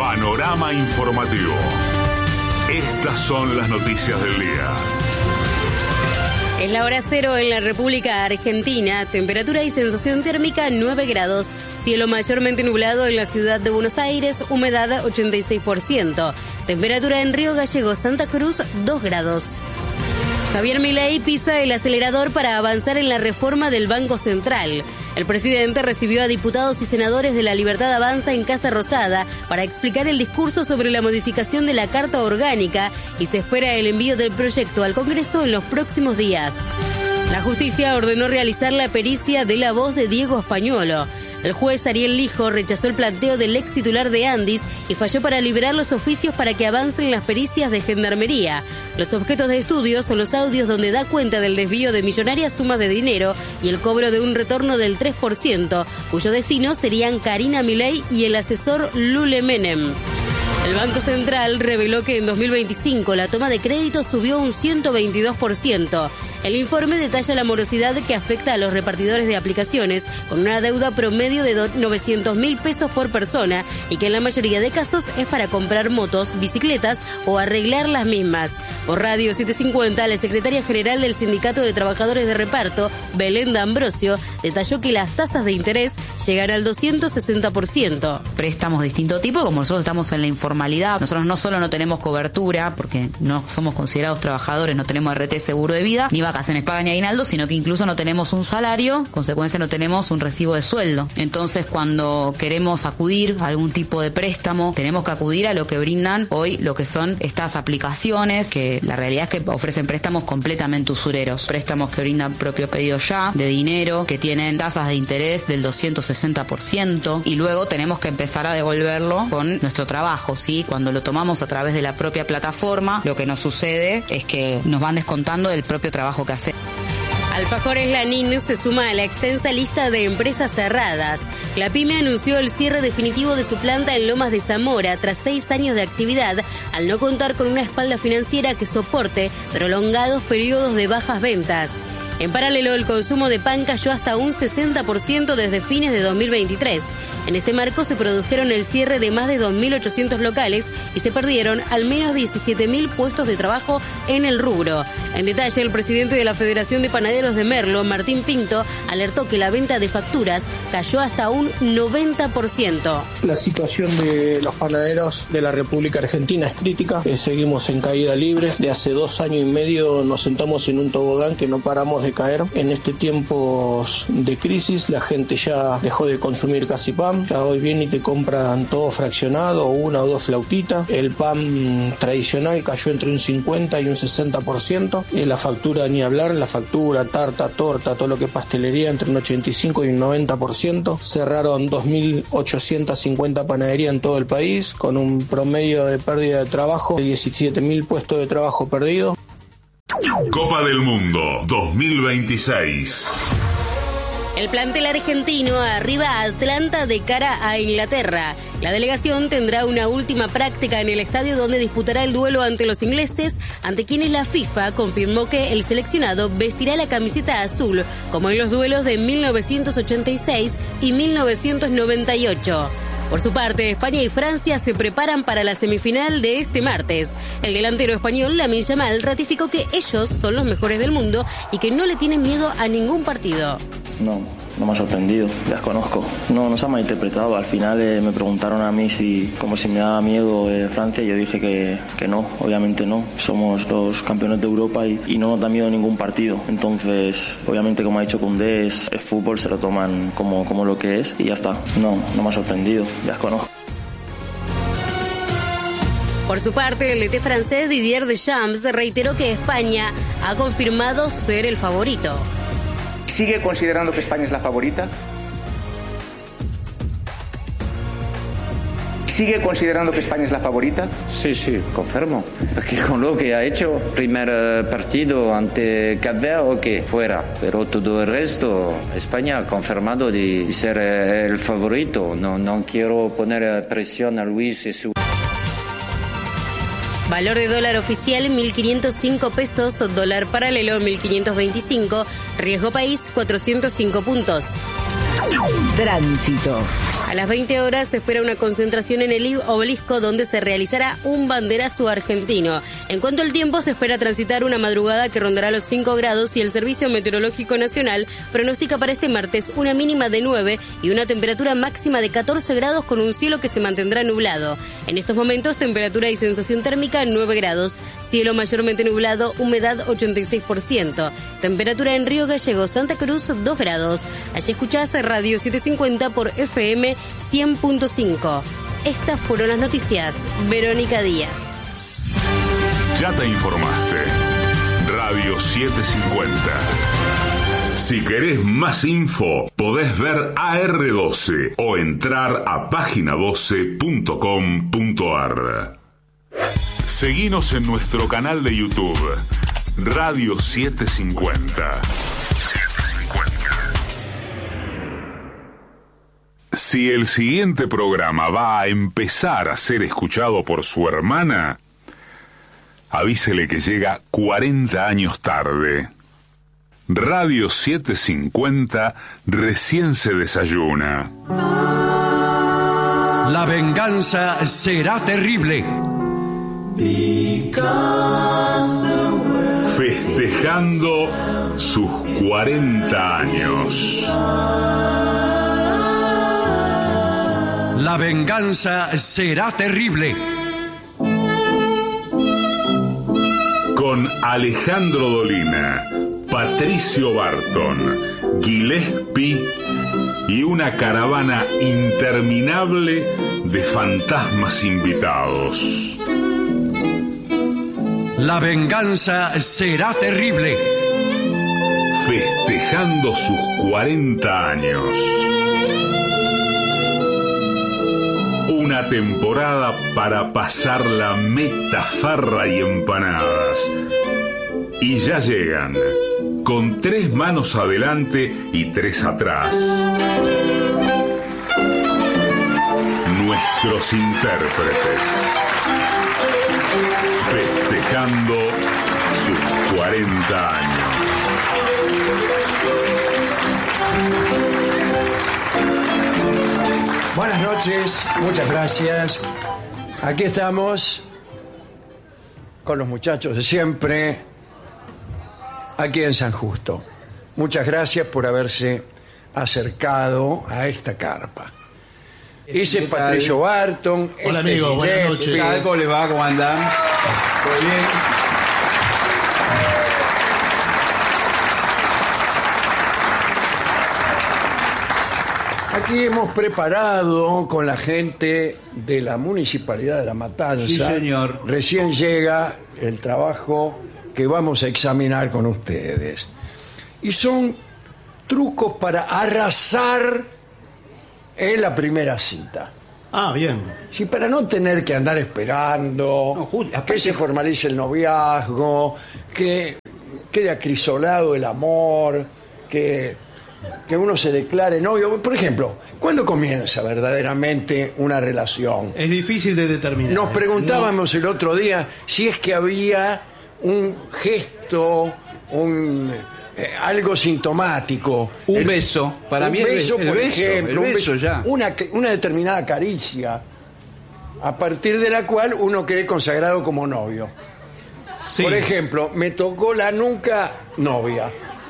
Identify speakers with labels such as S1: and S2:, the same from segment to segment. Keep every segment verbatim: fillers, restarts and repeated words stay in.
S1: Panorama informativo. Estas son las noticias del día.
S2: Es la hora cero en la República Argentina. Temperatura y sensación térmica nueve grados. Cielo mayormente nublado en la ciudad de Buenos Aires. Humedad ochenta y seis por ciento. Temperatura en Río Gallegos, Santa Cruz, dos grados. Javier Milei pisa el acelerador para avanzar en la reforma del Banco Central. El presidente recibió a diputados y senadores de La Libertad Avanza en Casa Rosada para explicar el discurso sobre la modificación de la Carta Orgánica y se espera el envío del proyecto al Congreso en los próximos días. La justicia ordenó realizar la pericia de la voz de Diego Españolo. El juez Ariel Lijo rechazó el planteo del ex titular de Andis y falló para liberar los oficios para que avancen las pericias de Gendarmería. Los objetos de estudio son los audios donde da cuenta del desvío de millonarias sumas de dinero y el cobro de un retorno del tres por ciento, cuyo destino serían Karina Milei y el asesor Lule Menem. El Banco Central reveló que en dos mil veinticinco la toma de crédito subió un ciento veintidós por ciento. El informe detalla la morosidad que afecta a los repartidores de aplicaciones con una deuda promedio de novecientos mil pesos por persona y que en la mayoría de casos es para comprar motos, bicicletas o arreglar las mismas. Por Radio setecientos cincuenta, la secretaria general del Sindicato de Trabajadores de Reparto, Belén D'Ambrosio, detalló que las tasas de interés llegan al doscientos sesenta por ciento.
S3: Préstamos de distinto tipo, como nosotros estamos en la informalidad, nosotros no solo no tenemos cobertura, porque no somos considerados trabajadores, no tenemos R T seguro de vida, ni vacaciones pagas ni aguinaldo, sino que incluso no tenemos un salario, consecuencia no tenemos un recibo de sueldo. Entonces, cuando queremos acudir a algún tipo de préstamo, tenemos que acudir a lo que brindan hoy, lo que son estas aplicaciones, que la realidad es que ofrecen préstamos completamente usureros. Préstamos que brindan propio pedido ya, de dinero, que tienen tasas de interés del doscientos sesenta por ciento, y luego tenemos que empezar a devolverlo con nuestro trabajo, ¿sí? Cuando lo tomamos a través de la propia plataforma, lo que nos sucede es que nos van descontando del propio trabajo que hacemos.
S2: Alfajores Lanín se suma a la extensa lista de empresas cerradas. La pyme anunció el cierre definitivo de su planta en Lomas de Zamora tras seis años de actividad, al no contar con una espalda financiera que soporte prolongados periodos de bajas ventas. En paralelo, el consumo de pan cayó hasta un sesenta por ciento desde fines de dos mil veintitrés. En este marco se produjeron el cierre de más de dos mil ochocientos locales y se perdieron al menos diecisiete mil puestos de trabajo en el rubro. En detalle, el presidente de la Federación de Panaderos de Merlo, Martín Pinto, alertó que la venta de facturas cayó hasta un noventa por ciento.
S4: La situación de los panaderos de la República Argentina es crítica. Eh, seguimos en caída libre. De hace dos años y medio nos sentamos en un tobogán que no paramos de caer. En este tiempo de crisis la gente ya dejó de consumir casi pan. Ya hoy vienen y te compran todo fraccionado, una o dos flautitas. El pan tradicional cayó entre un cincuenta y un sesenta por ciento. Y la factura ni hablar, la factura, tarta, torta, todo lo que es pastelería entre un ochenta y cinco y un noventa por ciento. Cerraron dos mil ochocientas cincuenta panaderías en todo el país, con un promedio de pérdida de trabajo de diecisiete mil puestos de trabajo perdidos.
S1: Copa del Mundo dos mil veintiséis.
S2: El plantel argentino arriba a Atlanta de cara a Inglaterra. La delegación tendrá una última práctica en el estadio donde disputará el duelo ante los ingleses, ante quienes la FIFA confirmó que el seleccionado vestirá la camiseta azul, como en los duelos de mil novecientos ochenta y seis y mil novecientos noventa y ocho. Por su parte, España y Francia se preparan para la semifinal de este martes. El delantero español, Lamine Yamal, ratificó que ellos son los mejores del mundo y que no le tienen miedo a ningún partido.
S5: No, no me ha sorprendido, las conozco. No, no se ha malinterpretado. Al final eh, me preguntaron a mí si, como si me daba miedo eh, Francia, y yo dije que, que no, obviamente no. Somos los campeones de Europa y, y no nos da miedo ningún partido. Entonces, obviamente, como ha dicho Koundé, es, es fútbol, se lo toman como, como lo que es y ya está. No, no me ha sorprendido, las conozco.
S2: Por su parte, el D T francés Didier Deschamps reiteró que España ha confirmado ser el favorito.
S6: ¿Sigue considerando que España es la favorita? ¿Sigue considerando que España es la favorita?
S7: Sí, sí, confirmo. Porque con lo que ha hecho, primer partido ante Cap Verde, ok, fuera. Pero todo el resto, España ha confirmado de ser el favorito. No, no quiero poner presión a Luis y su...
S2: Valor de dólar oficial mil quinientos cinco pesos, dólar paralelo mil quinientos veinticinco, riesgo país cuatrocientos cinco puntos.
S8: Tránsito.
S2: A las veinte horas se espera una concentración en el obelisco donde se realizará un banderazo argentino. En cuanto al tiempo, se espera transitar una madrugada que rondará los cinco grados y el Servicio Meteorológico Nacional pronostica para este martes una mínima de nueve y una temperatura máxima de catorce grados con un cielo que se mantendrá nublado. En estos momentos, temperatura y sensación térmica nueve grados, cielo mayormente nublado, humedad ochenta y seis por ciento. Temperatura en Río Gallegos, Santa Cruz, dos grados. Allí escuchás Radio setecientos cincuenta por F M cien punto cinco. Estas fueron las noticias. Verónica Díaz.
S1: Ya te informaste. Radio setecientos cincuenta. Si querés más info, podés ver A R doce o entrar a página doce punto com punto a r. Seguinos en nuestro canal de YouTube, Radio setecientos cincuenta. Si el siguiente programa va a empezar a ser escuchado por su hermana, avísele que llega cuarenta años tarde. Radio setecientos cincuenta recién se desayuna.
S8: La venganza será terrible.
S1: Festejando sus cuarenta años.
S8: La venganza será terrible.
S1: Con Alejandro Dolina, Patricio Barton, Gillespie y una caravana interminable de fantasmas invitados.
S8: La venganza será terrible.
S1: Festejando sus cuarenta años. Una temporada para pasar la meta, farra y empanadas. Y ya llegan, con tres manos adelante y tres atrás, nuestros intérpretes, festejando sus cuarenta años.
S9: Buenas noches, muchas gracias. Aquí estamos con los muchachos de siempre, aquí en San Justo. Muchas gracias por haberse acercado a esta carpa. Ese es Patricio Barton.
S10: Hola, amigos, buenas noches.
S11: ¿Cómo le va? ¿Cómo andan? ¿Todo bien?
S9: Aquí hemos preparado con la gente de la Municipalidad de La Matanza.
S11: Sí, señor.
S9: Recién llega el trabajo que vamos a examinar con ustedes. Y son trucos para arrasar en la primera cita.
S10: Ah, bien.
S9: Sí, para no tener que andar esperando,
S11: No, Julio, aparte-
S9: que se formalice el noviazgo, que quede acrisolado el amor, que, que uno se declare novio. Por ejemplo, ¿cuándo comienza verdaderamente una relación?
S10: Es difícil de determinar.
S9: Nos
S10: ¿eh?
S9: preguntábamos el otro día si es que había un gesto, un eh, algo sintomático.
S11: Un
S9: El-
S11: beso. Para
S9: un
S11: mí el
S9: beso,
S11: be- el
S9: por
S11: beso,
S9: ejemplo,
S11: el
S9: un
S11: beso ya.
S9: Una, una determinada caricia, a partir de la cual uno quede consagrado como novio.
S10: Sí.
S9: Por ejemplo, me tocó la nuca, novia.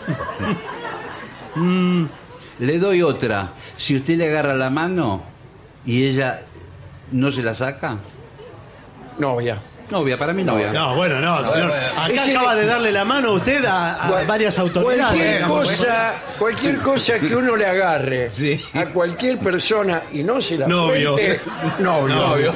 S11: Le doy otra. Si usted le agarra la mano y ella no se la saca,
S9: Novia.
S11: novia, para mí novia.
S10: No, bueno, no, señor. Acá
S9: Ese-
S10: acaba de darle la mano usted a, a
S9: Cual-
S10: varias autoridades.
S9: Cualquier
S10: digamos.
S9: cosa, cualquier cosa que uno le agarre
S11: Sí.
S9: a cualquier persona y no se la
S10: Novio.
S9: suelte, novio.
S10: Novio.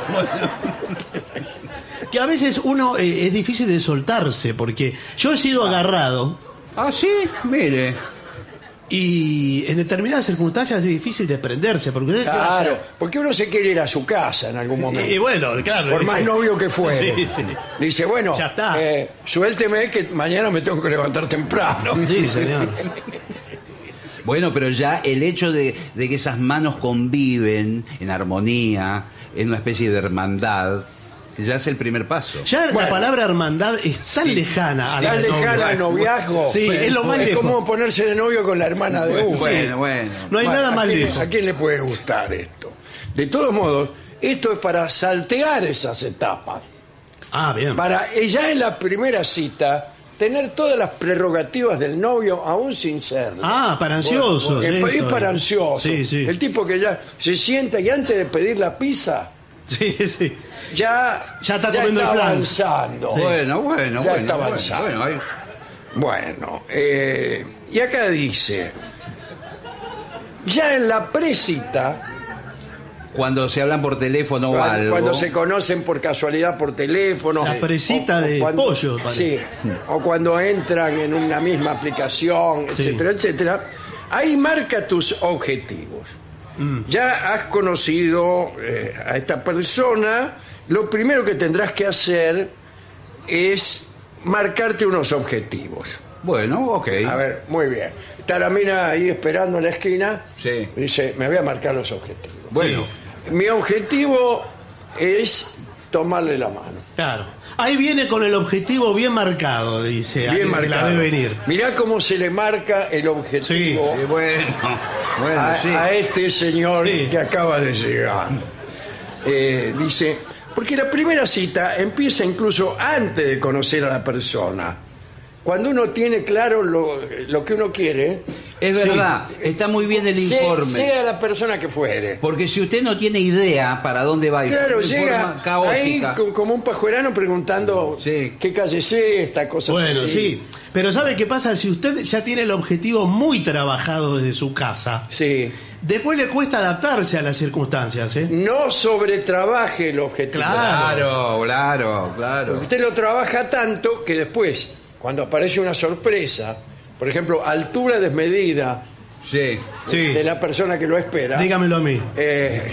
S10: Que a veces uno eh, es difícil de soltarse, porque yo he sido agarrado
S11: Ah, sí, mire.
S10: y en determinadas circunstancias es difícil desprenderse, porque usted-
S9: Claro, porque uno se quiere ir a su casa en algún momento.
S10: Y bueno, claro.
S9: Por
S10: dice-
S9: más novio que fuere.
S10: Sí, sí.
S9: Dice, bueno,
S10: Ya está.
S9: eh, suélteme que mañana me tengo que levantar temprano.
S10: Sí, señor.
S11: Bueno, pero ya el hecho de, de que esas manos conviven en armonía, en una especie de hermandad, ya es el primer paso.
S10: Ya la
S9: Bueno.
S10: palabra hermandad es tan lejana a la
S9: Tan
S10: de
S9: lejana
S10: novio.
S9: al noviazgo.
S10: Sí, es lo más
S9: Es
S10: lejos.
S9: como ponerse de novio con la hermana de uno.
S11: Bueno, bueno.
S10: No hay
S9: Bueno,
S10: nada
S9: ¿a
S10: más
S9: quién-
S10: lejos.
S9: ¿A quién le puede gustar esto? De todos modos, esto es para saltear esas etapas.
S10: Ah, bien.
S9: Para eh, ya en la primera cita tener todas las prerrogativas del novio aún sin serlo.
S10: Ah, para ansiosos.
S9: Bueno, es,
S10: esto.
S9: es para ansiosos.
S10: Sí, sí.
S9: El tipo que ya se sienta y antes de pedir la pizza
S10: Sí, sí.
S9: ya,
S10: Ya está comiendo el flan.
S9: avanzando.
S10: Sí.
S11: Bueno, bueno,
S9: Ya
S11: bueno.
S9: está
S11: bueno,
S9: avanzando.
S11: bueno, ahí-
S9: Bueno, eh, y acá dice, ya en la presita,
S11: Cuando se hablan por teléfono o
S9: cuando,
S11: algo.
S9: cuando se conocen por casualidad por teléfono.
S10: La presita de
S9: cuando-
S10: pollo, parece.
S9: Sí, o cuando entran en una misma aplicación, etcétera, etcétera. Ahí marca tus objetivos.
S10: Mm.
S9: Ya has conocido eh, a esta persona, lo primero que tendrás que hacer es marcarte unos objetivos.
S11: Bueno, ok.
S9: A ver, muy bien. Está la mina ahí esperando en la esquina.
S11: Sí.
S9: Dice, me voy a marcar los objetivos.
S11: Bueno,
S9: Mi objetivo es tomarle la mano.
S10: Claro. Ahí viene con el objetivo bien marcado, dice.
S9: Bien
S10: Alguien que
S9: marcado.
S10: La ve venir.
S9: Mirá cómo se le marca el objetivo
S11: eh, bueno, bueno,
S9: a,
S11: sí.
S9: a este señor
S10: Sí.
S9: que acaba de llegar. Eh, dice, porque la primera cita empieza incluso antes de conocer a la persona. Cuando uno tiene claro lo, lo que uno quiere,
S11: Es
S9: sí,
S11: verdad, está muy bien el
S9: sea,
S11: informe.
S9: sea la persona que fuere.
S11: Porque si usted no tiene idea para dónde va a ir,
S9: Claro,
S11: de
S9: llega
S11: forma
S9: ahí
S11: caótica.
S9: con- como un pajuerano preguntando
S11: Sí.
S9: qué calle es esta, cosa
S10: Bueno,
S9: así.
S10: sí. Pero ¿sabe qué pasa? Si usted ya tiene el objetivo muy trabajado desde su casa,
S9: Sí.
S10: después le cuesta adaptarse a las circunstancias, ¿eh?
S9: No sobretrabaje el objetivo.
S11: Claro, claro, claro.
S9: Usted lo trabaja tanto que después, cuando aparece una sorpresa, por ejemplo, altura desmedida
S11: Sí.
S10: Sí.
S9: de la persona que lo espera.
S10: Dígamelo a mí.
S9: eh,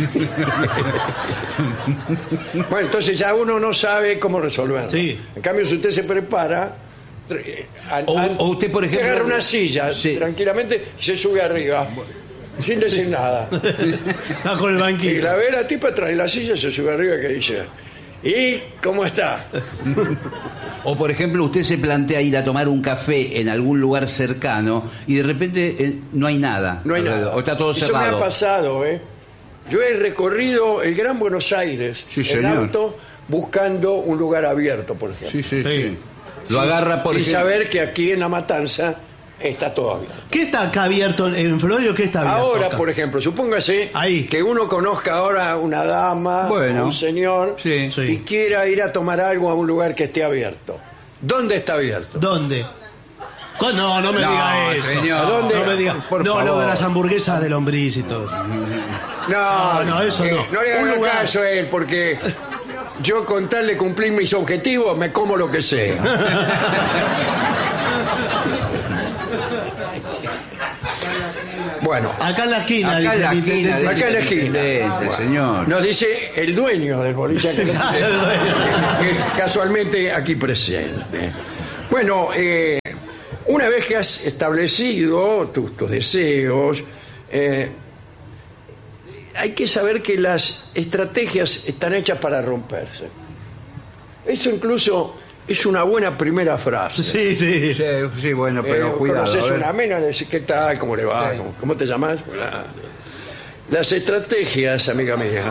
S9: bueno, entonces ya uno no sabe cómo resolverlo.
S10: Sí.
S9: En cambio, si usted se prepara, tr- eh, an-
S11: O-
S9: an-
S11: o usted, por ejemplo-
S9: agarra una silla
S11: Sí.
S9: tranquilamente y se sube arriba, sin decir nada.
S10: Está con el
S9: Y
S10: banquillo.
S9: la ve la tipa trae la silla, se sube arriba que dice, ¿y cómo está?
S11: O por ejemplo, usted se plantea ir a tomar un café en algún lugar cercano y de repente eh, no hay nada.
S9: No hay
S11: alrededor,
S9: nada.
S11: O está todo
S9: Eso
S11: cerrado.
S9: me ha pasado, ¿eh? Yo he recorrido el Gran Buenos Aires
S11: Sí,
S9: en
S11: señor.
S9: auto buscando un lugar abierto, por ejemplo.
S11: Sí, sí,
S10: Sí.
S11: sí. Lo agarra por
S9: Sin
S11: ejemplo.
S9: saber que aquí en La Matanza está todo abierto.
S10: ¿Qué está acá abierto en Florio? ¿Qué está abierto
S9: Ahora,
S10: acá?
S9: por ejemplo, supóngase
S10: Ahí.
S9: que uno conozca ahora a una dama,
S11: Bueno.
S9: a un señor,
S11: Sí.
S10: Sí.
S9: y quiera ir a tomar algo a un lugar que esté abierto. ¿Dónde está abierto?
S10: ¿Dónde? Co- No, no me
S11: No,
S10: diga eso.
S11: señor.
S9: ¿A dónde?
S10: No me diga.
S11: Por
S10: no, lo
S11: favor.
S10: de las hamburguesas de lombriz y todo.
S9: No,
S10: no, eso
S9: eh,
S10: no.
S9: No le
S10: Un
S9: hagan
S10: lugar.
S9: caso a él, porque yo con tal de cumplir mis objetivos me como lo que sea. Bueno,
S10: Acá en la esquina,
S11: Acá
S10: dice
S11: en la
S10: el
S11: esquina,
S10: intendente.
S11: dice
S9: acá en la
S11: el
S9: esquina.
S11: intendente,
S9: Bueno,
S11: señor.
S9: nos dice el dueño del boliche que, que casualmente aquí presente. Bueno, eh, una vez que has establecido tus, tus deseos, eh, hay que saber que las estrategias están hechas para romperse. Eso incluso es una buena primera frase.
S10: Sí, sí.
S11: Sí, sí, bueno, pero
S9: Eh,
S11: cuidado.
S9: conoces
S11: a ver.
S9: una mena, le decís, ¿qué tal? ¿Cómo le va?
S11: Sí.
S9: ¿Cómo, cómo te llamas? Hola. Las estrategias, amiga mía,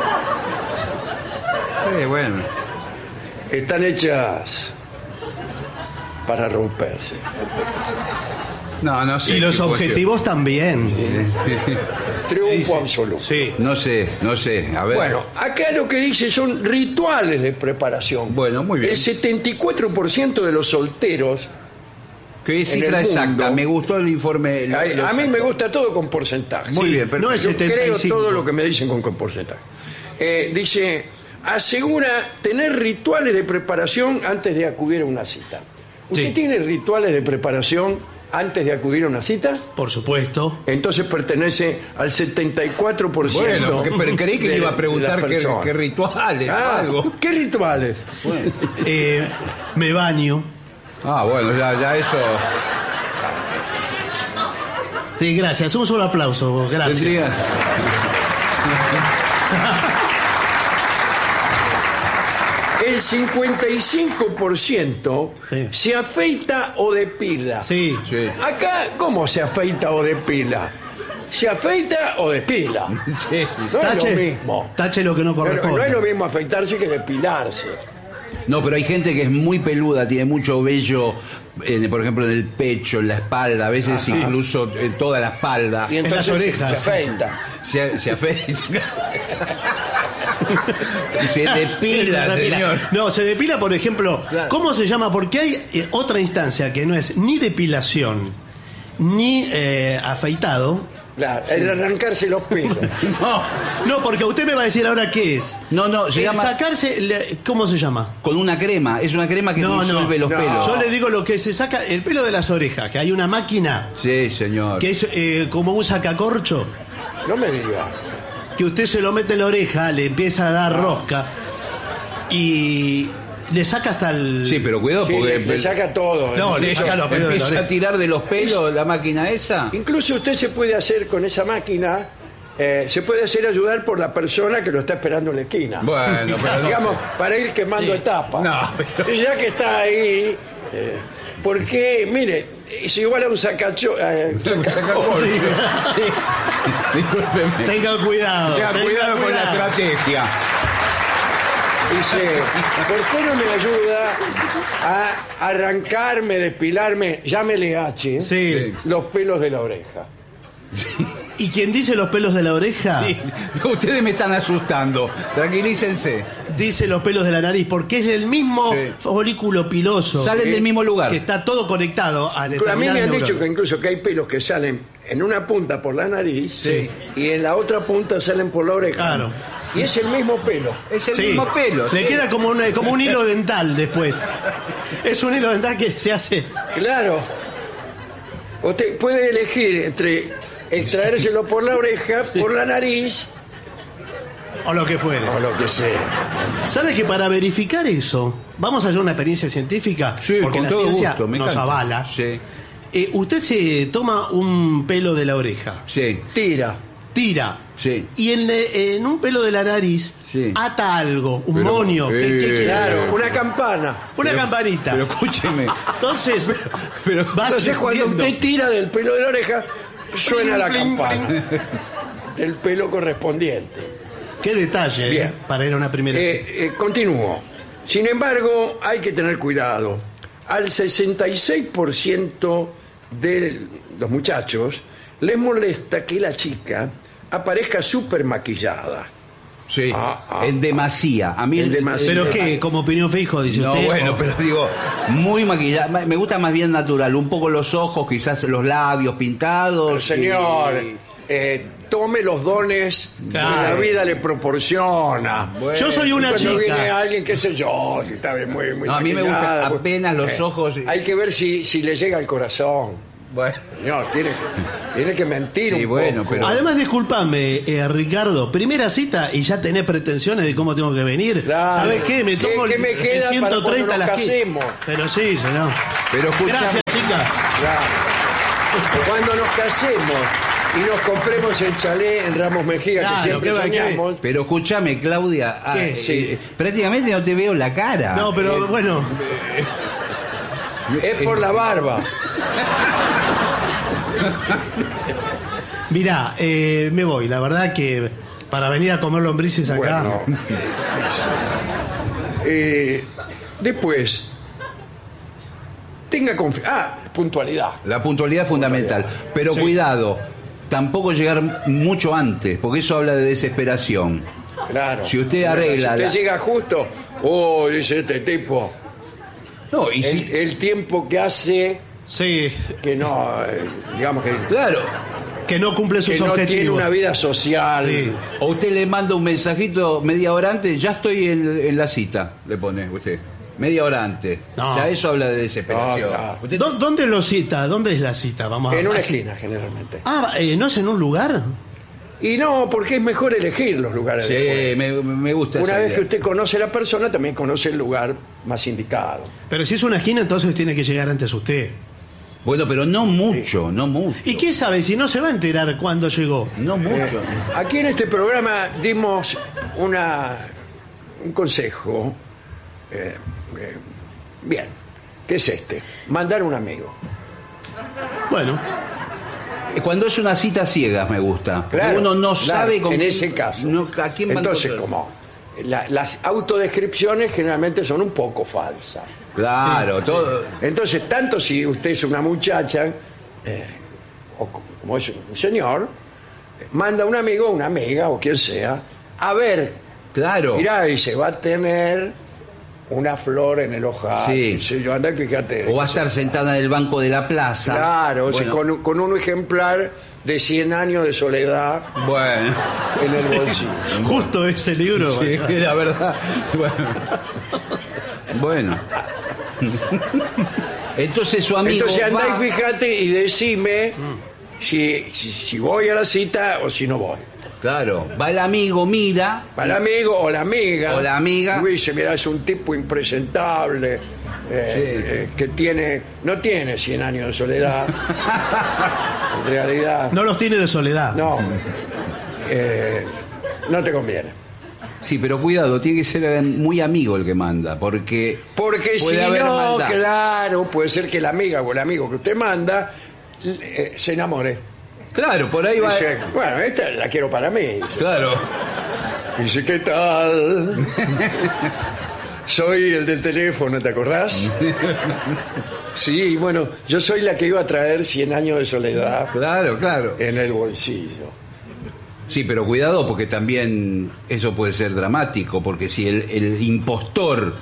S11: Sí, bueno.
S9: están hechas para romperse.
S11: No, no sé.
S10: Y los
S11: qué
S10: objetivos también.
S9: Triunfo absoluto.
S10: Sí.
S11: No sé, no sé. A ver.
S9: Bueno, acá lo que dice son rituales de preparación.
S11: Bueno, muy bien.
S9: El setenta y cuatro por ciento de los solteros,
S11: ¿Qué
S9: en
S11: cifra
S9: el
S11: exacta?
S9: mundo-
S11: Me gustó el informe.
S9: a,
S11: lo
S9: a mí
S11: exacto.
S9: me gusta todo con porcentaje.
S11: Muy
S10: Sí,
S11: bien, perfecto.
S10: no es
S9: Yo
S10: setenta y
S9: creo
S10: cinco.
S9: todo lo que me dicen con, con porcentaje. Eh, dice, asegura tener rituales de preparación antes de acudir a una cita. ¿Usted
S10: Sí.
S9: tiene rituales de preparación antes de acudir a una cita?
S10: Por supuesto.
S9: Entonces pertenece al setenta y cuatro por ciento.
S11: Bueno, porque- pero creí que
S9: de-
S11: le iba a
S9: de
S11: preguntar
S9: las
S11: qué,
S9: personas.
S11: qué rituales o
S9: Ah,
S11: algo.
S9: ¿qué rituales?
S11: Bueno.
S10: Eh, me baño.
S11: Ah, bueno, ya, ya eso.
S10: Sí, gracias. Un solo aplauso. Gracias.
S11: Tendría.
S9: El cincuenta y cinco por ciento
S10: Sí.
S9: se afeita o depila.
S10: Sí.
S11: Sí.
S9: Acá, ¿cómo se afeita o depila? ¿se afeita o depila?
S11: Sí.
S9: No
S10: Tache,
S9: es lo mismo.
S10: tache lo que no
S9: Pero
S10: corresponde.
S9: no es lo mismo afeitarse que depilarse.
S11: No, pero hay gente que es muy peluda, tiene mucho vello, eh, por ejemplo, en el pecho, en la espalda, a veces
S9: Ajá.
S11: incluso en toda la espalda.
S9: Y entonces
S10: las
S9: se-
S10: orejas.
S9: se afeita.
S11: Se, se afeita. Y se depila,
S10: Se depila.
S11: señor.
S10: No, se depila, por ejemplo,
S11: Claro.
S10: ¿cómo se llama? Porque hay eh, otra instancia que no es ni depilación, ni eh, afeitado.
S9: Claro, el arrancarse los pelos.
S11: No,
S10: No, porque usted me va a decir ahora qué es.
S11: no, no, se
S10: El
S11: llama
S10: sacarse, le- ¿cómo se llama?
S11: con una crema. Es una crema que
S10: No, no,
S11: disuelve los
S9: no.
S11: pelos.
S10: Yo le digo lo que se saca, el pelo de las orejas, que hay una máquina
S11: Sí, señor.
S10: que es eh, como un sacacorcho,
S9: No me diga.
S10: que usted se lo mete en la oreja, le empieza a dar rosca y le saca hasta el...
S11: Sí, pero cuidado
S9: Sí,
S11: porque
S9: le, le saca todo.
S10: No, le
S9: Incluso-
S10: saca los pelos de la
S11: empieza a
S10: oreja.
S11: tirar de los pelos la máquina esa.
S9: Incluso usted se puede hacer con esa máquina, eh, se puede hacer ayudar por la persona que lo está esperando en la esquina.
S11: Bueno, pero no
S9: Digamos,
S11: sé.
S9: para ir quemando
S10: Sí.
S9: etapas.
S11: No, pero-
S9: Y ya que está ahí, eh, porque, mire, es igual a un sacacho. eh, sacacorcho.
S10: Sí.
S11: Sí. Discúlpeme.
S10: Tenga cuidado.
S11: Tenga
S10: tenga
S11: cuidado con la
S10: cuidado.
S11: estrategia.
S9: Dice, ¿por qué no me ayuda a arrancarme, depilarme, llámele H,
S10: Sí.
S9: los pelos de la oreja?
S10: ¿Y quien dice los pelos de la oreja?
S11: Sí. Ustedes me están asustando. Tranquilícense.
S10: Dice los pelos de la nariz, porque es el mismo
S11: Sí.
S10: folículo piloso.
S11: Salen del mismo lugar.
S10: Que está todo conectado a
S9: A mí me
S10: determinadas
S9: han dicho
S10: neuronas.
S9: que incluso que hay pelos que salen en una punta por la nariz
S11: Sí.
S9: y en la otra punta salen por la oreja.
S10: Claro.
S9: Y es el mismo pelo.
S11: Es el
S10: Sí.
S11: mismo pelo.
S10: Le
S11: sí.
S10: queda como, una- como un hilo dental después. Es un hilo dental que se hace.
S9: Claro. Usted puede elegir entre el traérselo por la oreja, por la nariz
S10: O lo que fuere.
S9: o lo que sea.
S10: ¿Sabe que para verificar eso, vamos a hacer una experiencia científica?
S11: Sí,
S10: porque
S11: con
S10: la
S11: todo
S10: ciencia
S11: gusto, me
S10: nos
S11: encanta.
S10: avala.
S11: Sí.
S10: Eh, usted se toma un pelo de la oreja,
S11: Sí,
S9: Tira.
S10: tira,
S11: sí.
S10: y en, eh, en un pelo de la nariz
S11: Sí.
S10: ata algo, un
S11: Pero,
S10: monio. ¿Qué- qué
S11: eh,
S10: quiere?
S9: Claro, una campana.
S10: Una
S11: Pero-
S10: campanita.
S11: Pero escúcheme.
S10: Entonces,
S11: Pero-
S10: va
S9: Entonces cuando
S10: subiendo.
S9: usted tira del pelo de la oreja, suena la
S10: Pling, pling,
S9: campana. El pelo correspondiente.
S10: Qué detalle,
S9: Bien.
S10: eh, para ir a una primera cita.
S9: Eh, eh, continúo. Sin embargo, hay que tener cuidado. Al sesenta y seis por ciento de los muchachos les molesta que la chica aparezca súper maquillada.
S11: Sí,
S9: Ah, ah,
S11: en demasía. A mí
S9: En
S11: el-
S9: demasía.
S10: ¿Pero
S11: el-
S10: qué? ¿Como opinión fijo, dice
S11: No,
S10: usted?
S11: bueno,
S10: o-
S11: pero digo, muy maquillada. Me gusta más bien natural. Un poco los ojos, quizás los labios pintados.
S9: Pero, señor,
S11: y-
S9: eh, tome los dones
S10: Claro.
S9: que la vida le proporciona.
S11: Bueno,
S10: Yo soy una
S9: Cuando viene
S10: chica.
S9: alguien, qué sé yo, que está bien, muy, muy
S11: No, a mí me gusta
S9: maquillada, pues,
S11: apenas los ojos y-
S9: Hay que ver si, si le llega al corazón.
S11: Bueno,
S9: Señor, tiene, tiene que mentir
S11: Sí,
S9: un
S11: bueno,
S9: poco.
S11: pero-
S10: Además, discúlpame, eh, Ricardo, primera cita y ya tenés pretensiones de cómo tengo que venir.
S9: Claro.
S10: ¿Sabes qué? Me
S9: ¿Qué-
S10: tomo
S9: qué
S10: el-
S9: me
S10: el
S9: queda para
S10: ciento treinta
S9: cuando nos
S10: la esquina.
S9: casemos?
S10: Pero sí, señor.
S11: pero escuchame.
S10: Gracias, chica.
S9: Claro. Cuando nos casemos y nos compremos el chalet en Ramos Mejía,
S10: Claro,
S9: que siempre
S10: ¿qué va- qué?
S9: soñamos.
S11: Pero escúchame, Claudia. ah,
S10: ¿Qué?
S11: eh,
S9: Sí.
S11: eh, prácticamente no te veo la cara.
S10: No, pero
S11: Eh,
S10: bueno,
S9: Es por la barba.
S10: mirá, eh, me voy. La verdad que para venir a comer lombrices acá.
S9: Bueno. Eh, después, tenga confianza. Ah, puntualidad.
S11: La puntualidad es fundamental. Pero
S10: Sí.
S11: cuidado, tampoco llegar mucho antes, porque eso habla de desesperación.
S9: Claro.
S11: Si usted arregla
S9: Si
S11: la-
S9: usted llega justo, oh, dice este tipo,
S11: No, y
S9: el,
S11: si.
S9: el tiempo que hace
S10: Sí,
S9: que no, eh, digamos que,
S11: Claro.
S10: que no cumple sus
S9: que no tiene
S10: objetivos.
S9: una vida social.
S10: Sí.
S11: O usted le manda un mensajito media hora antes, ya estoy en, en la cita, le pone usted. Media hora antes.
S10: No.
S11: Ya eso habla de desesperación.
S9: No, claro.
S11: Usted-
S10: ¿Dó- ¿Dónde lo cita? ¿Dónde es la cita? Vamos a
S9: En una
S10: así.
S9: esquina, generalmente.
S10: Ah, eh, ¿no es en un lugar?
S9: Y no, porque es mejor elegir los lugares. después.
S11: Sí, me, me gusta
S9: Una
S11: esa
S9: vez
S11: idea.
S9: que usted conoce a la persona, también conoce el lugar más indicado.
S10: Pero si es una esquina, entonces tiene que llegar antes usted.
S11: Bueno, pero no mucho, no mucho.
S10: ¿Y qué sabe si no se va a enterar cuándo llegó?
S11: No mucho.
S9: Aquí en este programa dimos una, un consejo. eh, eh, bien, que es este: mandar un amigo.
S10: Bueno,
S11: Cuando es una cita ciegas me gusta.
S9: Claro,
S11: uno no
S9: claro,
S11: sabe con
S9: en
S11: quién-
S9: ese caso.
S11: no, a quién va a
S9: Entonces,
S11: encontrar.
S9: como la- las autodescripciones generalmente son un poco falsas.
S11: Claro,
S9: Sí,
S11: todo.
S9: sí. Entonces, tanto si usted es una muchacha, eh, o como es un señor, eh, manda a un amigo, una amiga o quien sea, a ver.
S11: Claro.
S9: Mirá, dice, va a tener una flor en el ojal.
S11: Sí.
S9: Dice, yo anda, fíjate.
S11: O va a estar sentada en el banco de la plaza.
S9: Claro, o sea,
S11: Bueno,
S9: con, con un ejemplar de cien años de soledad
S11: bueno.
S9: en el bolsillo.
S10: Justo ese libro.
S11: Sí, la verdad. Bueno. Bueno. Entonces su amigo.
S9: Entonces andá
S11: va-
S9: y fíjate y decime si, si, si voy a la cita o si no voy.
S11: Claro, va el amigo, mira.
S9: Va el amigo o la amiga.
S11: O la amiga.
S9: Y dice, mira, es un tipo impresentable, eh, eh, que tiene, no tiene cien años de soledad. En realidad,
S10: No los tiene de soledad.
S9: no. Eh, no te conviene.
S11: Sí, pero cuidado, tiene que ser muy amigo el que manda, porque.
S9: Porque
S11: puede
S9: si
S11: haber
S9: no,
S11: maldad.
S9: claro, puede ser que la amiga o el amigo que usted manda eh, se enamore.
S11: Claro, por ahí va.
S9: Dice, bueno, esta la quiero para mí. Dice,
S11: Claro.
S9: Dice, ¿qué tal? Soy el del teléfono, ¿te acordás? Sí, bueno, yo soy la que iba a traer cien años de soledad
S11: Claro, claro.
S9: en el bolsillo.
S11: Sí, pero cuidado porque también eso puede ser dramático, porque si el, el impostor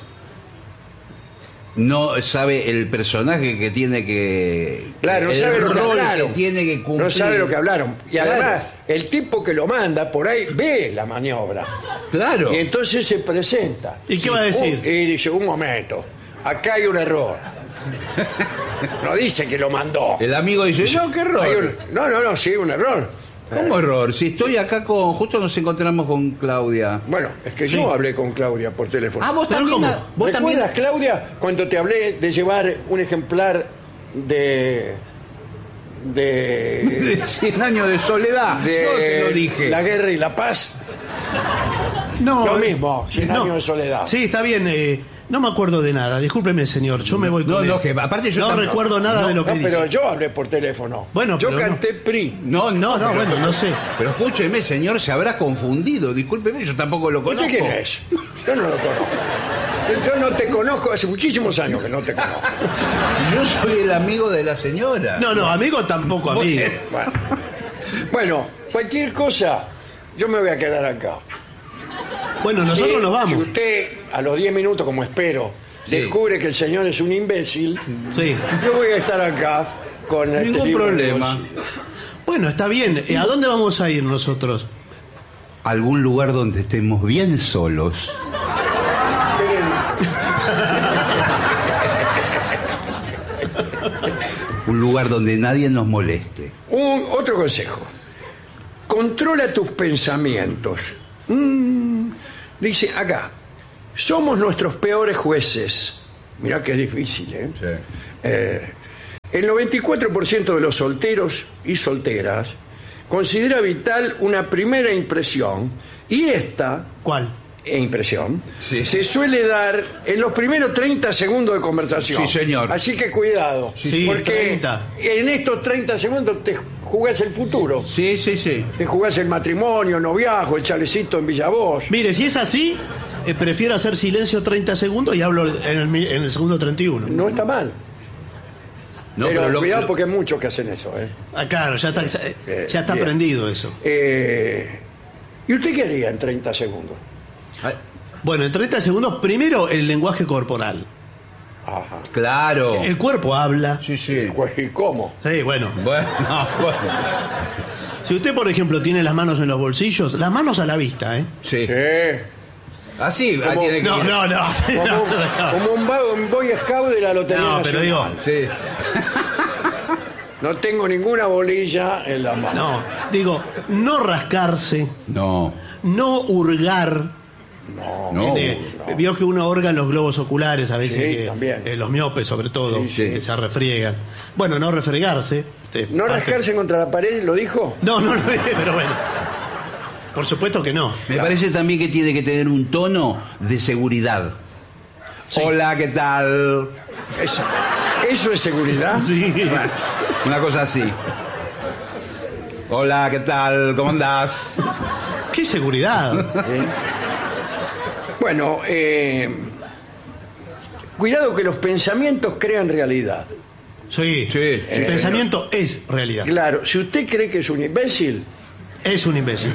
S11: no sabe el personaje que tiene que...
S9: Claro, no
S11: el
S9: sabe lo que
S11: rol
S9: hablaron.
S11: que tiene que cumplir.
S9: No sabe lo que hablaron. Y
S11: Claro.
S9: además, el tipo que lo manda por ahí ve la maniobra.
S11: Claro.
S9: Y entonces se presenta.
S10: ¿Y qué va a decir?
S9: Un- y dice, un momento, acá hay un error. No dice que lo mandó.
S11: El amigo dice, no, qué error.
S9: Hay un- no, no, no, sí, un error.
S11: ¿Cómo error? Si estoy acá con... Justo nos encontramos con Claudia.
S9: Bueno, es que yo hablé con Claudia por teléfono.
S11: Ah, vos
S10: ¿Pero
S11: también...
S10: cómo?
S11: Vos también...
S9: ¿Recuerdas, Claudia, cuando te hablé de llevar un ejemplar de... de...
S11: De cien años de soledad.
S9: de
S11: Yo se lo dije.
S9: La Guerra y la Paz?
S10: No,
S9: Lo
S10: eh,
S9: mismo, cien
S10: no.
S9: años de soledad.
S10: Sí, está bien. eh, no me acuerdo de nada. Discúlpeme, señor. Yo me voy con
S11: No,
S10: él.
S11: no, que aparte yo
S10: no
S11: tampoco-
S10: recuerdo nada
S11: no,
S10: de lo que
S9: No, pero
S10: dice.
S9: yo hablé por teléfono.
S10: Bueno,
S9: yo
S10: pero no.
S9: canté P R I.
S11: No, no,
S10: No, no,
S11: pero-
S10: bueno, no sé.
S11: Pero escúcheme, señor, se habrá confundido. Discúlpeme, yo tampoco lo conozco.
S9: ¿Usted quién es? Yo no lo conozco. Yo no te conozco, hace muchísimos años que no te conozco.
S11: Yo soy el amigo de la señora.
S10: No, no, amigo tampoco, amigo.
S9: Bueno, bueno, cualquier cosa, yo me voy a quedar acá.
S10: Bueno, nosotros
S9: Si-
S10: nos vamos.
S9: Si usted, a los diez minutos, como espero,
S11: Sí.
S9: descubre que el señor es un imbécil,
S10: Sí.
S9: yo voy a estar acá con este
S11: Ningún
S9: libro en el
S11: problema.
S9: bolsillo.
S10: Bueno, está bien. Eh, ¿A dónde vamos a ir nosotros?
S11: Algún lugar donde estemos bien solos. Un lugar donde nadie nos moleste.
S9: Un, otro consejo. Controla tus pensamientos. Mm, dice acá, somos nuestros peores jueces. Mirá que es difícil, ¿eh? Eh, el noventa y cuatro por ciento de los solteros y solteras considera vital una primera impresión y esta
S10: ¿Cuál?
S9: e impresión se suele dar en los primeros treinta segundos de conversación.
S11: Sí, señor.
S9: Así que cuidado,
S10: Sí,
S9: porque
S10: treinta.
S9: en estos treinta segundos te jugás el futuro.
S11: Sí, sí, sí.
S9: Te jugás el matrimonio, el noviazgo, el chalecito en Villavoz.
S10: Mire, si es así, eh, prefiero hacer silencio treinta segundos y hablo en el, mi- en el segundo treinta y uno.
S9: No está mal.
S11: No,
S9: pero,
S11: pero lo-
S9: cuidado
S11: lo-
S9: porque hay muchos que hacen eso. ¿eh?
S10: Ah, claro, ya está, ya,
S9: Eh,
S10: ya está
S9: bien.
S10: aprendido eso.
S9: Eh, ¿Y usted qué haría en treinta segundos?
S10: Bueno, en treinta segundos, primero el lenguaje corporal.
S9: Ajá.
S11: Claro.
S10: El cuerpo habla.
S11: Sí, sí.
S9: ¿Y cómo?
S10: Sí, bueno.
S11: Bueno, bueno.
S10: Si usted, por ejemplo, tiene las manos en los bolsillos, las manos a la vista, ¿eh?
S11: Sí.
S9: Eh,
S11: Así,
S9: Como-
S11: tiene que
S10: No,
S11: ir.
S10: no, no. sí,
S9: como,
S10: no,
S9: un-
S10: no.
S9: como un, ba- un Boy Scout de la Lotería
S10: No, pero
S9: Nacional.
S10: digo,
S11: Sí.
S9: No tengo ninguna bolilla en la mano.
S10: no, digo, no rascarse,
S11: No.
S10: no hurgar.
S11: No.
S10: Eh, Vio que uno hurga en los globos oculares a veces,
S9: Sí,
S10: que,
S9: también.
S10: eh, los miopes sobre todo,
S9: Sí, sí.
S10: que se refriegan. Bueno, no refregarse. este,
S9: ¿No
S10: parte-
S9: rascarse contra la pared, lo dijo?
S10: No, no lo dije, pero bueno. Por supuesto que no.
S11: Me parece también que tiene que tener un tono de seguridad. Hola, ¿qué tal?
S9: Eso, ¿eso es seguridad?
S10: Sí.
S11: Una cosa así. Hola, ¿qué tal? ¿Cómo andás?
S10: ¡Qué seguridad!
S9: ¿Eh? Bueno, eh, cuidado que los pensamientos crean realidad.
S10: Sí,
S11: Sí,
S10: el
S11: sí,
S10: pensamiento es realidad.
S9: Claro, si usted cree que es un imbécil,
S10: Es un imbécil.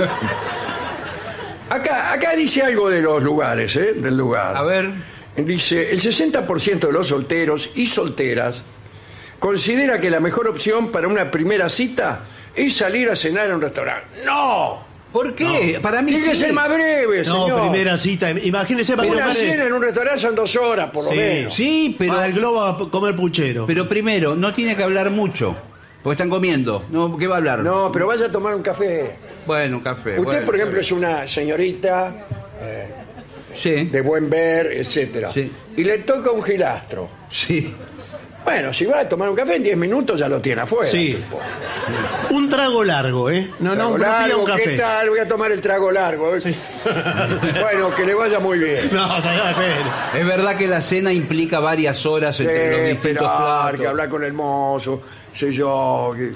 S9: acá, acá dice algo de los lugares, ¿eh? Del lugar.
S11: A ver.
S9: Dice, el sesenta por ciento de los solteros y solteras considera que la mejor opción para una primera cita es salir a cenar a un restaurante. ¡No!
S11: ¿Por qué? Para mí
S9: Tiene que
S11: sí.
S9: ser más breve,
S10: No,
S9: señor.
S10: primera cita. Imagínese para
S9: Una
S10: comer.
S9: cena en un restaurante son dos horas, por lo
S10: Sí.
S9: menos.
S11: Sí, pero,
S10: Al globo a comer puchero.
S11: pero primero, no tiene que hablar mucho. Porque están comiendo. No, ¿qué va a hablar?
S9: No, pero vaya a tomar un café.
S11: Bueno, un café.
S9: Usted,
S11: bueno,
S9: por ejemplo, es
S11: está
S9: una señorita
S11: bien. Sí,
S9: de buen ver, etcétera,
S11: Sí.
S9: y le toca un gilastro.
S11: sí.
S9: Bueno, si va a tomar un café en diez minutos ya lo tiene afuera.
S10: Sí. Un trago largo, ¿eh? No, no,
S9: Trago
S10: no pida
S9: largo,
S10: un café.
S9: ¿qué tal? Voy a tomar el trago largo. Bueno, que le vaya muy bien.
S10: No, se haga pena.
S11: Es verdad que la cena implica varias horas entre los
S9: Eh,
S11: distintos
S9: esperar,
S11: platos.
S9: que hablar con el mozo, sé yo. que-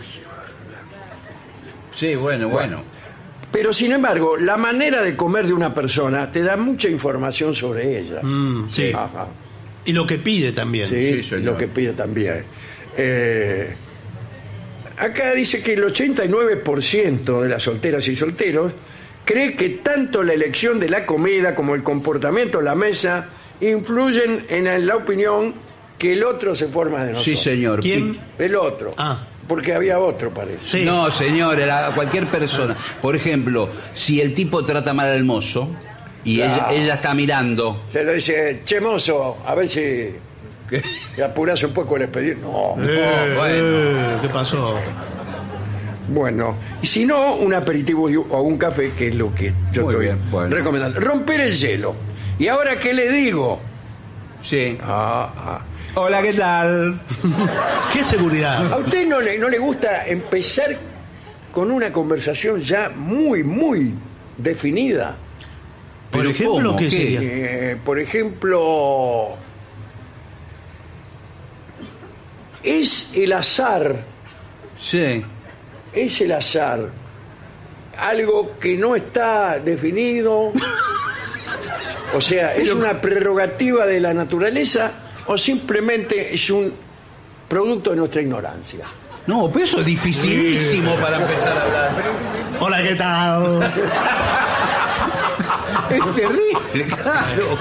S11: Sí, bueno, bueno.
S9: Pero sin embargo, la manera de comer de una persona te da mucha información sobre ella.
S10: Mm, sí.
S9: Ajá.
S10: Y lo que pide también.
S9: Sí,
S11: Sí, señor.
S9: lo que pide también. Eh, acá dice que el ochenta y nueve por ciento de las solteras y solteros cree que tanto la elección de la comida como el comportamiento en la mesa influyen en la opinión que el otro se forma de nosotros.
S11: Sí, señor.
S10: ¿Quién?
S9: El otro.
S10: Ah.
S9: Porque había otro, parece.
S10: Sí.
S11: No, señor, era cualquier persona. Por ejemplo, si el tipo trata mal al mozo y
S9: Claro.
S11: ella, ella está mirando.
S9: Se le dice, che mozo, a ver si
S11: ¿Qué?
S9: te apuras un poco el expediente. No.
S10: Eh,
S11: bueno.
S10: eh, ¿Qué pasó?
S9: Bueno, y si no, un aperitivo y- o un café, que es lo que yo
S11: Muy
S9: estoy
S11: bien, bueno.
S9: recomendando. Romper el hielo. ¿Y ahora qué le digo?
S11: Sí.
S9: Ah, ah.
S11: Hola, ¿qué tal?
S10: ¿Qué seguridad?
S9: ¿A usted no le, no le gusta empezar con una conversación ya muy, muy definida?
S10: Por
S11: ¿Pero
S10: ejemplo,
S11: cómo?
S10: ¿qué,
S11: ¿Qué?
S10: sería?
S9: Eh, por ejemplo, es el azar,
S11: Sí.
S9: es el azar, algo que no está definido, o sea, es una prerrogativa de la naturaleza o simplemente es un producto de nuestra ignorancia.
S11: No, pero eso es dificilísimo para empezar a hablar.
S10: Hola, ¿qué tal?
S11: Es terrible, claro.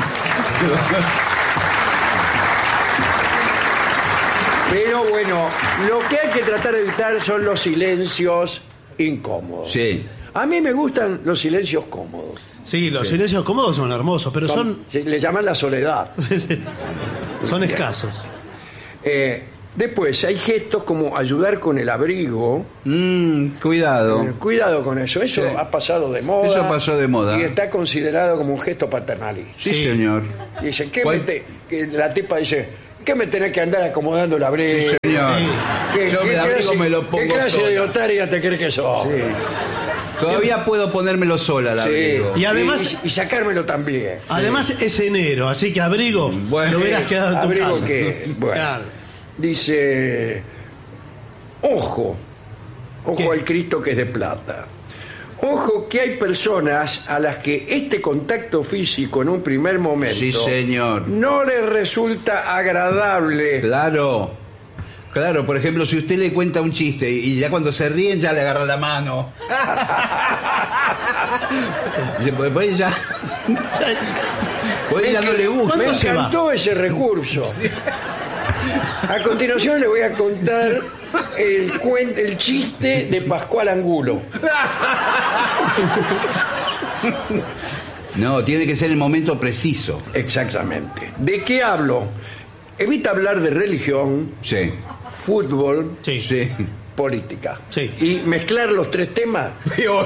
S9: Pero bueno, lo que hay que tratar de evitar son los silencios incómodos.
S11: Sí.
S9: A mí me gustan los silencios cómodos.
S10: Sí, los silencios cómodos son hermosos, pero son,
S9: Se- Le llaman la soledad.
S10: son escasos.
S9: Eh, después hay gestos como ayudar con el abrigo.
S11: Mm, cuidado.
S9: Eh, cuidado con eso. Eso
S11: Sí.
S9: ha pasado de moda.
S11: Eso pasó de moda.
S9: Y está considerado como un gesto paternalista.
S11: Sí, señor.
S9: Y dice, ¿qué
S11: ¿Cuál?
S9: me te- que la tipa dice, ¿qué me tenés que andar acomodando el abrigo?
S11: Sí, señor.
S9: ¿Qué,
S11: Yo
S9: qué
S11: el abrigo
S9: clase-
S11: me lo
S9: ¿Qué
S11: pongo
S9: clase
S11: sola.
S9: de otaria te crees que sos?
S11: Todavía puedo ponérmelo sola, la
S9: Sí.
S11: abrigo.
S10: Y además-
S9: y, y sacármelo también.
S10: Además es enero, así que abrigo
S11: Bueno.
S10: lo hubieras quedado en tu
S9: Abrigo
S10: casa.
S9: que, bueno,
S10: Claro.
S9: dice, ojo, ojo
S10: ¿Qué?
S9: al Cristo que es de plata. Ojo que hay personas a las que este contacto físico en un primer momento
S11: Sí, señor.
S9: no les resulta agradable.
S11: Claro. Claro, por ejemplo, si usted le cuenta un chiste y ya cuando se ríen ya le agarra la mano. Y después pues ya, pues ya no le gusta.
S9: Me
S10: ¿Cuándo se va?
S9: encantó ese recurso. A continuación le voy a contar el, cuen- el chiste de Pascual Angulo.
S11: No, tiene que ser el momento preciso.
S9: Exactamente. ¿De qué hablo? Evita hablar de religión,
S11: Sí.
S9: fútbol,
S10: Sí.
S11: Sí.
S9: política.
S10: Sí.
S9: Y mezclar los tres temas.
S11: Peor.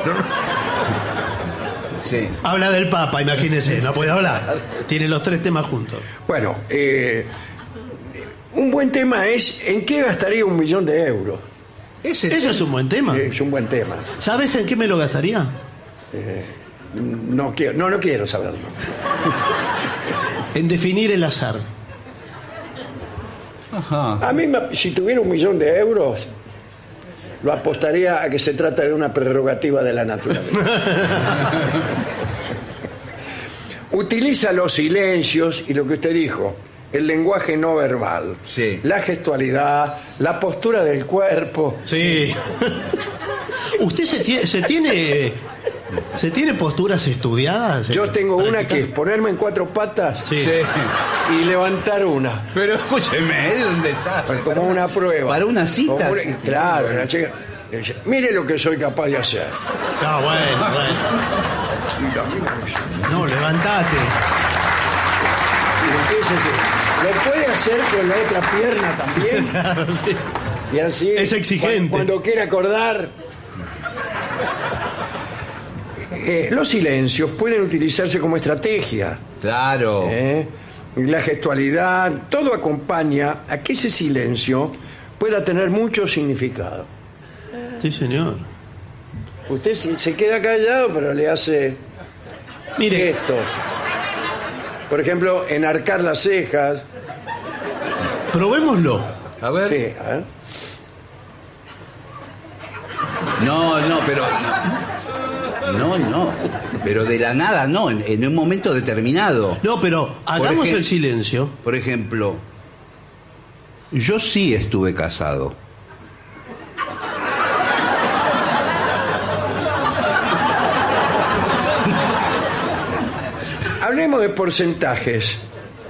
S11: Sí.
S10: Habla del Papa, imagínese, no puede hablar. Tiene los tres temas juntos.
S9: Bueno, eh, un buen tema es ¿en qué gastaría un millón de euros?
S11: Ese
S10: Eso es un buen tema.
S9: Es un buen tema.
S10: ¿Sabes en qué me lo gastaría?
S9: No quiero, no, no quiero saberlo.
S10: En definir el azar.
S11: Ajá.
S9: A mí, me- si tuviera un millón de euros, lo apostaría a que se trata de una prerrogativa de la naturaleza. Utiliza los silencios y lo que usted dijo, el lenguaje no verbal,
S11: sí.
S9: la gestualidad, la postura del cuerpo.
S10: Sí. ¿Usted se tiene, se tiene, se tiene posturas estudiadas?
S9: Yo tengo una que es ponerme en cuatro patas
S10: Sí.
S11: Sí.
S9: y levantar una.
S11: Pero escúcheme, es un desastre.
S9: Como una prueba.
S11: Para una cita.
S9: Como una- claro, la chica dice, mire lo que soy capaz de hacer.
S10: Ah, bueno, bueno.
S9: Y la mina dice,
S10: No, levantate.
S9: y empieza a decir, ¿lo puede hacer con la otra pierna también?
S10: Claro, sí.
S9: Y así.
S10: Es exigente.
S9: Cuando, cuando quiere acordar. Eh, los silencios pueden utilizarse como estrategia.
S11: Claro.
S9: ¿eh? La gestualidad, todo acompaña a que ese silencio pueda tener mucho significado.
S10: Sí, señor.
S9: Usted se se queda callado, pero le hace
S10: Mire,
S9: gestos. Por ejemplo, enarcar las cejas.
S10: probémoslo.
S11: A ver.
S9: Sí, a ver.
S11: No, no, pero. No, no. Pero de la nada, no. En, en un momento determinado.
S10: No, pero hagamos
S11: ejemplo-
S10: el silencio.
S11: Por ejemplo, yo sí estuve casado.
S9: Hablemos de porcentajes.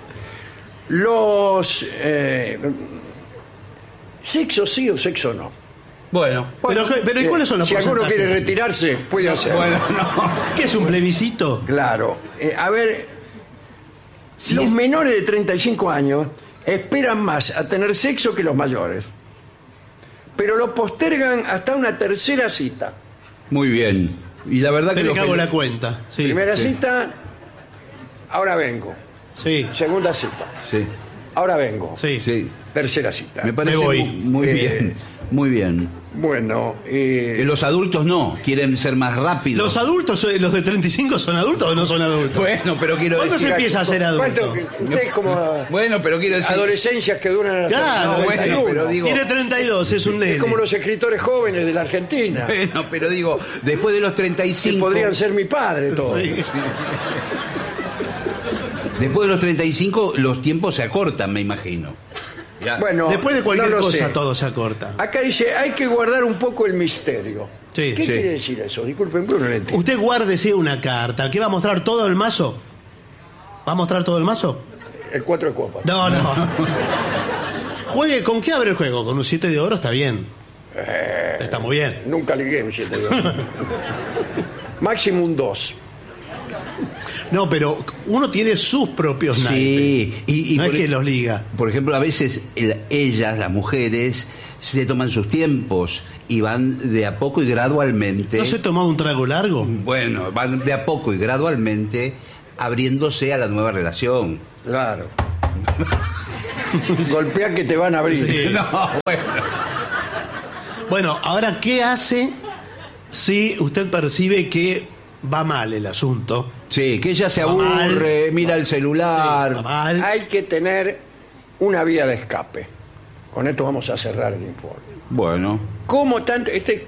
S9: Los eh, sexo sí o sexo no.
S11: Bueno.
S10: Pero, pero ¿y cuáles son los
S9: Si alguno
S10: porcentajes?
S9: quiere retirarse, puede hacerlo.
S11: Bueno, no.
S10: ¿Qué es un plebiscito?
S9: Claro. Eh, a ver, los
S11: es-
S9: menores de treinta y cinco años esperan más a tener sexo que los mayores. Pero lo postergan hasta una tercera cita.
S11: Muy bien. Y la verdad que
S10: Espere
S11: lo
S10: que hago
S11: fel-
S10: la cuenta. Sí.
S9: Primera
S11: sí.
S9: cita, ahora vengo.
S10: Sí,
S9: Segunda cita,
S11: Sí,
S9: ahora vengo.
S10: sí.
S11: sí.
S9: Tercera cita.
S11: Me parece
S10: Me voy.
S11: mu- muy
S9: Eh,
S11: bien. Muy bien.
S9: Bueno, eh,
S11: Que los adultos no, quieren ser más rápidos.
S10: ¿Los adultos, eh, los de treinta y cinco son adultos o no son adultos?
S11: Bueno, pero quiero
S10: ¿Cuándo
S11: decir.
S10: se empieza a ser adulto?
S9: ¿cuánto? Usted es como
S11: Bueno, pero quiero decir.
S9: adolescencias que duran hasta
S10: Claro,
S9: los
S11: bueno,
S9: noventa y uno.
S11: pero digo-
S10: Tiene treinta y dos, es un nene.
S9: Es como los escritores jóvenes de la Argentina.
S11: Bueno, pero digo, después de los treinta y
S9: Que
S11: cinco.
S9: podrían ser mi padre todos.
S10: Sí.
S11: Después de los treinta y cinco, los tiempos se acortan, me imagino. Ya.
S9: Bueno,
S10: Después de cualquier
S9: no lo
S10: cosa
S9: sé.
S10: todo se acorta.
S9: Acá dice, hay que guardar un poco el misterio.
S10: Sí,
S9: ¿Qué
S10: sí.
S9: quiere decir eso? Disculpen, pero no lo entiendo.
S10: Usted guárdese una carta. ¿Qué va a mostrar todo el mazo? ¿Va a mostrar todo el mazo?
S9: El cuatro de copas.
S10: No, no. Juegue, ¿con qué abre el juego? Con un siete de oro está bien.
S9: Eh,
S10: Está muy bien.
S9: Nunca ligué un siete de oro. Máximo un dos.
S10: No, pero uno tiene sus propios naipes.
S11: Sí, y, y
S10: no
S11: por,
S10: es que los liga.
S11: por ejemplo, a veces el- ellas, las mujeres, se toman sus tiempos y van de a poco y gradualmente.
S10: ¿No se tomó un trago largo?
S11: Bueno, van de a poco y gradualmente abriéndose a la nueva relación.
S9: Claro. Golpea que te van a abrir.
S10: Sí.
S11: No, bueno.
S10: Bueno, ahora, ¿qué hace si usted percibe que va mal el asunto?
S11: Sí, que ella se
S10: Va
S11: aburre,
S10: mal.
S11: mira el celular.
S10: Sí, va mal.
S9: Hay que tener una vía de escape. Con esto vamos a cerrar el informe.
S11: Bueno.
S9: ¿Cómo tanto? Este